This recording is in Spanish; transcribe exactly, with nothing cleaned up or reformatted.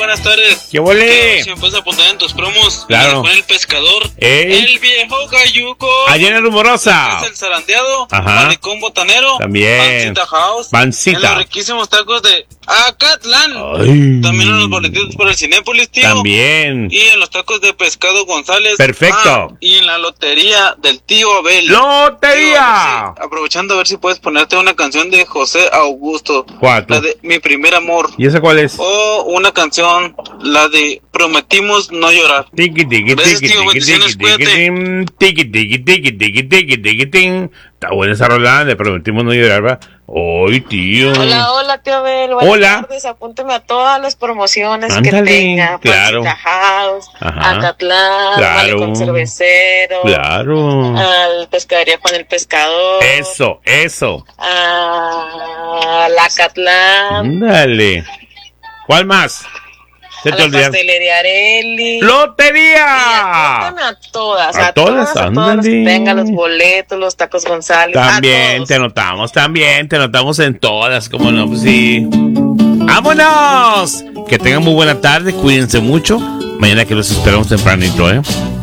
buenas tardes. ¿Qué volé? Si me puedes apuntar en tus promos. Claro. Con el pescador. Ey. El viejo Gayuco. Allá en el Rumorosa. El zarandeado. Ajá. Malecón botanero. También. Pancita House. Pancita. En los riquísimos tacos de Acatlán. Ay. También en los boletitos por el Cinépolis, tío. También. Y en los tacos de pescado González. Perfecto. Ah, y en la lotería del tío Abel. ¡Lotería! Tío, a ver si- aprovechando a ver si puedes ponerte una canción de José Augusto. ¿Cuál? La de Mi Primer Amor. ¿Y esa cuál es? O una canción, la de Prometimos No Llorar. Tiki tiki Gracias, tiki tío, tiki bendiciones, tiki cuídate. tiki tiki tiki tiki tiki tiki tiki ting. Está buena esa rola, le prometimos no llorar, ¿verdad? ¡Ay, tío! Hola, hola, tío Abel. Buenas Hola. tardes. Apúnteme a todas las promociones Ándale, que tenga. claro. Pancita House, Ajá. Acatlán, Claro. Malecón Cervecero, Claro. al Pescadería Juan el Pescador, Eso, eso. al Acatlán, Ándale. ¿Cuál más? Se a te la olvidó. Pastelería Areli. ¡Lotería! Apúntame a todas, A a, todas, todas, a todas las que ándale. tengan los boletos, los tacos González, a También todos. te anotamos, también te anotamos en todas, como no, pues sí. ¡Vámonos! Que tengan muy buena tarde, cuídense mucho. Mañana que los esperamos tempranito, ¿eh?